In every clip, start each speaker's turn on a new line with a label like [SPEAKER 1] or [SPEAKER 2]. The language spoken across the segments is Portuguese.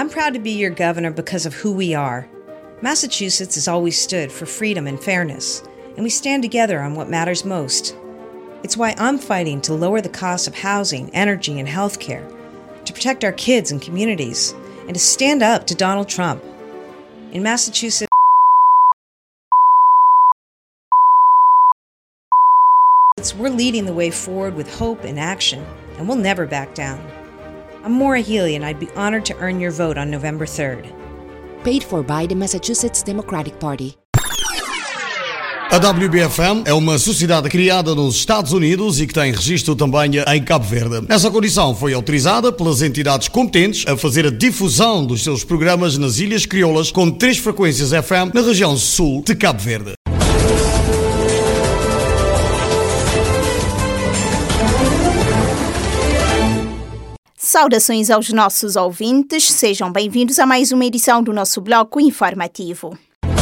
[SPEAKER 1] I'm proud to be your governor because of who we are. Massachusetts has always stood for freedom and fairness, and we stand together on what matters most. It's why I'm fighting to lower the cost of housing, energy, and healthcare, to protect our kids and communities, and to stand up to Donald Trump. In Massachusetts, we're leading the way forward with hope and action, and we'll never back down. I'm Maura Healey, and I'd be honored to earn your vote on November 3rd.
[SPEAKER 2] Paid for by the Massachusetts Democratic Party.
[SPEAKER 3] A WBFM é uma sociedade criada nos Estados Unidos e que tem registro também em Cabo Verde. Essa condição foi autorizada pelas entidades competentes a fazer a difusão dos seus programas nas Ilhas Crioulas com 3 frequências FM na região sul de Cabo Verde.
[SPEAKER 4] Saudações aos nossos ouvintes, sejam bem-vindos a mais uma edição do nosso bloco informativo.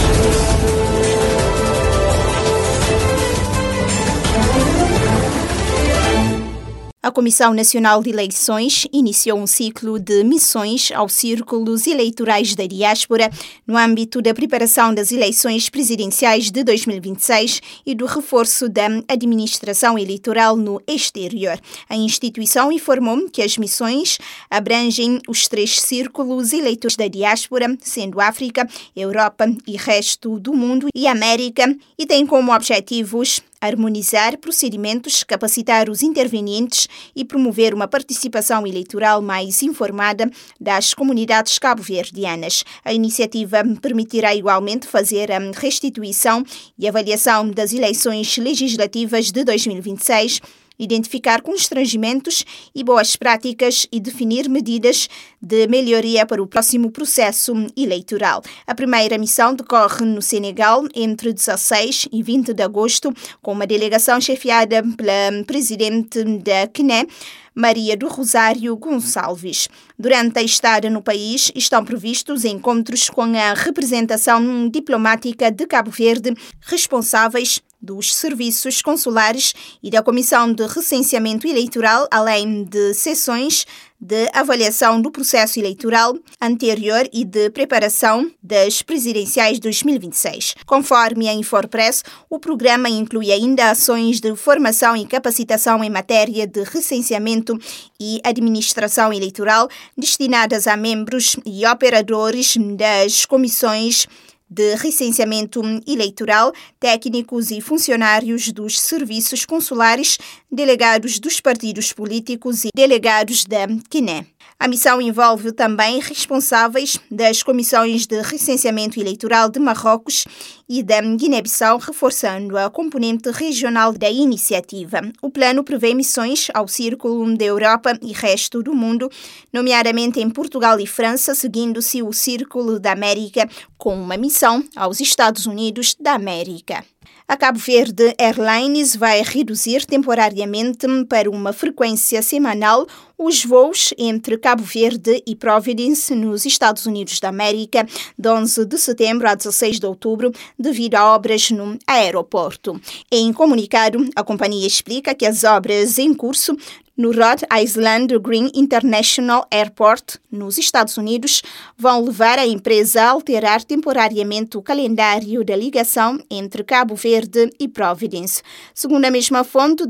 [SPEAKER 4] A Comissão Nacional de Eleições iniciou um ciclo de missões aos círculos eleitorais da diáspora no âmbito da preparação das eleições presidenciais de 2026 e do reforço da administração eleitoral no exterior. A instituição informou que as missões abrangem os 3 círculos eleitorais da diáspora, sendo África, Europa e resto do mundo e América, e têm como objetivos harmonizar procedimentos, capacitar os intervenientes e promover uma participação eleitoral mais informada das comunidades cabo-verdianas. A iniciativa permitirá igualmente fazer a restituição e avaliação das eleições legislativas de 2026, identificar constrangimentos e boas práticas e definir medidas de melhoria para o próximo processo eleitoral. A primeira missão decorre no Senegal entre 16 e 20 de agosto, com uma delegação chefiada pela presidente da CNE, Maria do Rosário Gonçalves. Durante a estada no país, estão previstos encontros com a representação diplomática de Cabo Verde, responsáveis dos serviços consulares e da Comissão de Recenseamento Eleitoral, além de sessões de avaliação do processo eleitoral anterior e de preparação das presidenciais 2026. Conforme a Infopress, o programa inclui ainda ações de formação e capacitação em matéria de recenseamento e administração eleitoral destinadas a membros e operadores das comissões de recenseamento eleitoral, técnicos e funcionários dos serviços consulares, delegados dos partidos políticos e delegados da CNE. A missão envolve também responsáveis das comissões de recenseamento eleitoral de Marrocos e da Guiné-Bissau, reforçando a componente regional da iniciativa. O plano prevê missões ao Círculo da Europa e resto do mundo, nomeadamente em Portugal e França, seguindo-se o Círculo da América, com uma missão aos Estados Unidos da América. A Cabo Verde Airlines vai reduzir temporariamente para uma frequência semanal os voos entre Cabo Verde e Providence, nos Estados Unidos da América, de 11 de setembro a 16 de outubro, devido a obras no aeroporto. Em comunicado, a companhia explica que as obras em curso no Rhode Island Green International Airport, nos Estados Unidos, vão levar a empresa a alterar temporariamente o calendário da ligação entre Cabo Verde e Providence. Segundo a mesma fonte,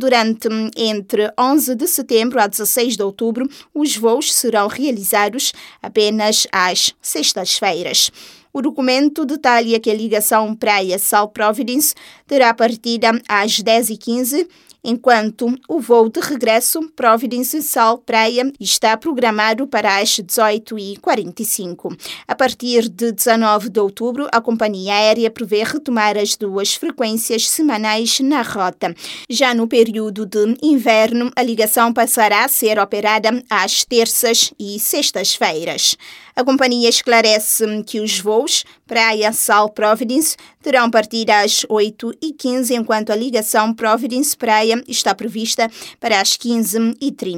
[SPEAKER 4] entre 11 de setembro a 16 de outubro, os voos serão realizados apenas às sextas-feiras. O documento detalha que a ligação Praia-Sal Providence terá partida às 10h15, enquanto o voo de regresso Providence-Sal Praia está programado para as 18h45. A partir de 19 de outubro, a companhia aérea prevê retomar as 2 frequências semanais na rota. Já no período de inverno, a ligação passará a ser operada às terças e sextas-feiras. A companhia esclarece que os voos Praia-Sal Providence terão partida às 8h15, enquanto a ligação Providence-Praia está prevista para as 15h30.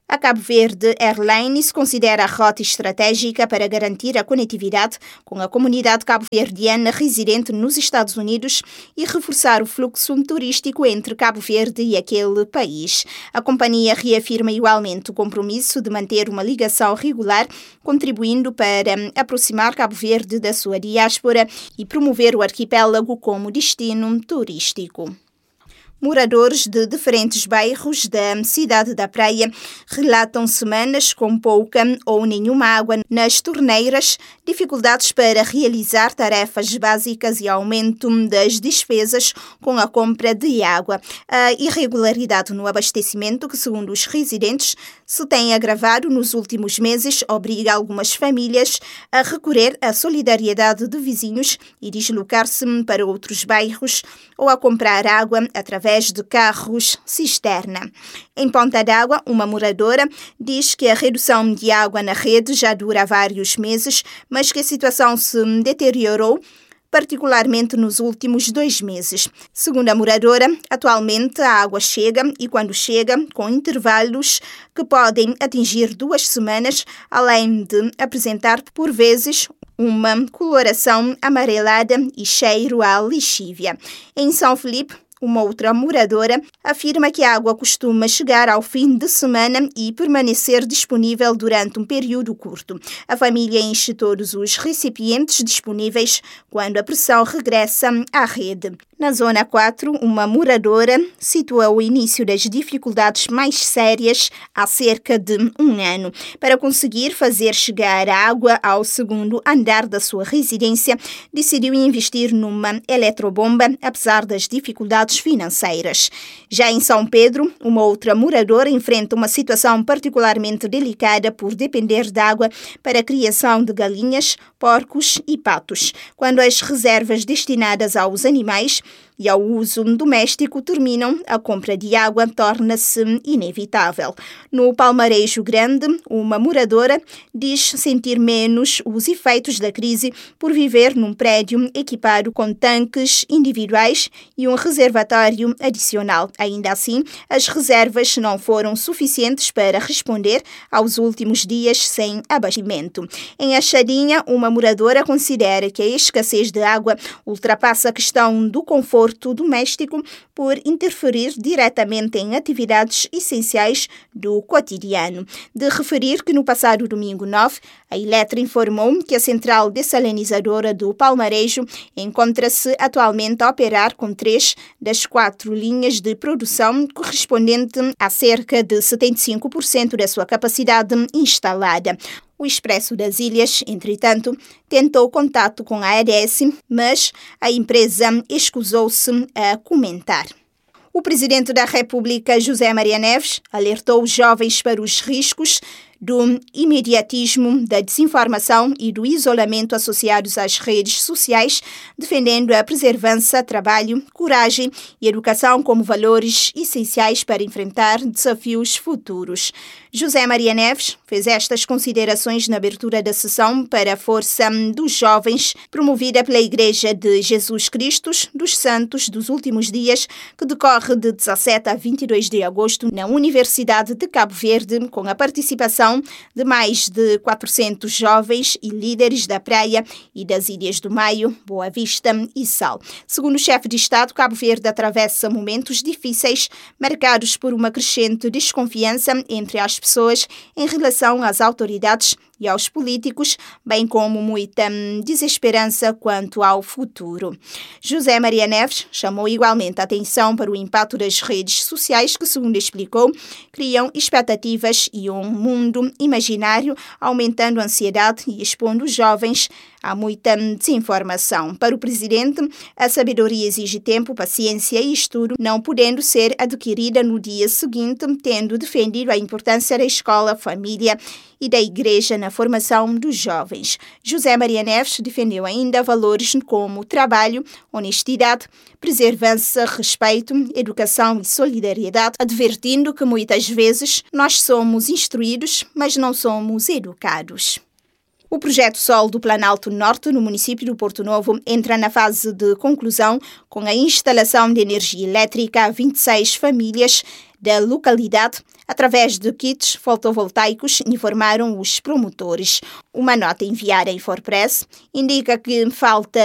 [SPEAKER 4] A Cabo Verde Airlines considera a rota estratégica para garantir a conectividade com a comunidade cabo-verdiana residente nos Estados Unidos e reforçar o fluxo turístico entre Cabo Verde e aquele país. A companhia reafirma igualmente o compromisso de manter uma ligação regular, contribuindo para aproximar Cabo Verde da sua diáspora e promover o arquipélago como destino turístico. Moradores de diferentes bairros da cidade da Praia relatam semanas com pouca ou nenhuma água nas torneiras, dificuldades para realizar tarefas básicas e aumento das despesas com a compra de água. A irregularidade no abastecimento, que segundo os residentes se tem agravado nos últimos meses, obriga algumas famílias a recorrer à solidariedade de vizinhos e deslocar-se para outros bairros ou a comprar água através de carros cisterna. Em Ponta d'Água, uma moradora diz que a redução de água na rede já dura vários meses, mas que a situação se deteriorou particularmente nos últimos 2 meses. Segundo a moradora, atualmente a água chega e quando chega, com intervalos que podem atingir 2 semanas, além de apresentar por vezes uma coloração amarelada e cheiro a lixívia. Em São Felipe, uma outra moradora afirma que a água costuma chegar ao fim de semana e permanecer disponível durante um período curto. A família enche todos os recipientes disponíveis quando a pressão regressa à rede. Na Zona 4, uma moradora situa o início das dificuldades mais sérias há cerca de 1 ano. Para conseguir fazer chegar a água ao segundo andar da sua residência, decidiu investir numa eletrobomba, apesar das dificuldades financeiras. Já em São Pedro, uma outra moradora enfrenta uma situação particularmente delicada por depender de água para a criação de galinhas, porcos e patos. Quando as reservas destinadas aos animais e ao uso doméstico terminam, a compra de água torna-se inevitável. No Palmarejo Grande, uma moradora diz sentir menos os efeitos da crise por viver num prédio equipado com tanques individuais e um reservatório adicional. Ainda assim, as reservas não foram suficientes para responder aos últimos dias sem abastecimento. Em Achadinha, uma moradora considera que a escassez de água ultrapassa a questão do conforto doméstico por interferir diretamente em atividades essenciais do cotidiano. De referir que no passado domingo 9, a Eletra informou que a central dessalinizadora do Palmarejo encontra-se atualmente a operar com 3 das 4 linhas de produção, correspondente a cerca de 75% da sua capacidade instalada. O Expresso das Ilhas, entretanto, tentou contato com a ADS, mas a empresa escusou-se a comentar. O presidente da República, José Maria Neves, alertou os jovens para os riscos do imediatismo, da desinformação e do isolamento associados às redes sociais, defendendo a perseverança, trabalho, coragem e educação como valores essenciais para enfrentar desafios futuros. José Maria Neves fez estas considerações na abertura da sessão para a Força dos Jovens, promovida pela Igreja de Jesus Cristo dos Santos dos Últimos Dias, que decorre de 17 a 22 de agosto na Universidade de Cabo Verde, com a participação de mais de 400 jovens e líderes da Praia e das Ilhas do Maio, Boa Vista e Sal. Segundo o chefe de Estado, Cabo Verde atravessa momentos difíceis, marcados por uma crescente desconfiança entre as pessoas em relação às autoridades e aos políticos, bem como muita desesperança quanto ao futuro. José Maria Neves chamou igualmente a atenção para o impacto das redes sociais que, segundo explicou, criam expectativas e um mundo imaginário, aumentando a ansiedade e expondo os jovens a muita desinformação. Para o presidente, a sabedoria exige tempo, paciência e estudo, não podendo ser adquirida no dia seguinte, tendo defendido a importância da escola, família e da igreja na formação dos jovens. José Maria Neves defendeu ainda valores como trabalho, honestidade, perseverança, respeito, educação e solidariedade, advertindo que muitas vezes nós somos instruídos, mas não somos educados. O projeto Sol do Planalto Norte, no município do Porto Novo, entra na fase de conclusão com a instalação de energia elétrica a 26 famílias da localidade através de kits fotovoltaicos, informaram os promotores. Uma nota enviada em Forpress indica que falta